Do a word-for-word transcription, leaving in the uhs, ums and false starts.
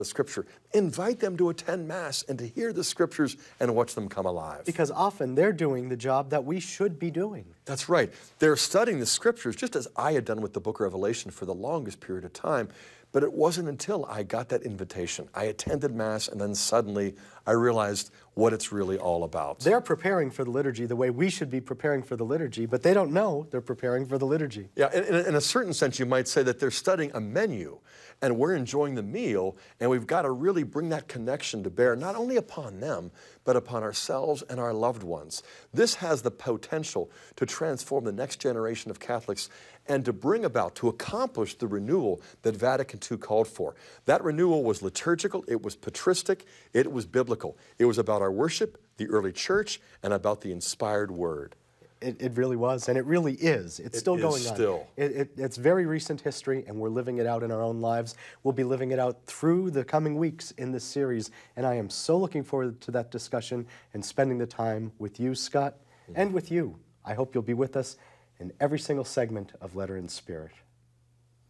the Scripture. Invite them to attend Mass and to hear the Scriptures and watch them come alive. Because often they're doing the job that we should be doing. That's right. They're studying the Scriptures just as I had done with the book of Revelation for the longest period of time. But it wasn't until I got that invitation, I attended Mass, and then suddenly I realized what it's really all about. They're preparing for the liturgy the way we should be preparing for the liturgy, but they don't know they're preparing for the liturgy. Yeah, in, in, in a certain sense, you might say that they're studying a menu, and we're enjoying the meal, and we've got to really bring that connection to bear, not only upon them, but upon ourselves and our loved ones. This has the potential to transform the next generation of Catholics and to bring about, to accomplish the renewal that Vatican Two called for. That renewal was liturgical, it was patristic, it was biblical. It was about our worship, the early church, and about the inspired word. It, it really was, and it really is. It's it still is going on. Still. It, it, it's very recent history, and we're living it out in our own lives. We'll be living it out through the coming weeks in this series, and I am so looking forward to that discussion and spending the time with you, Scott, mm-hmm. and with you. I hope you'll be with us in every single segment of Letter and Spirit.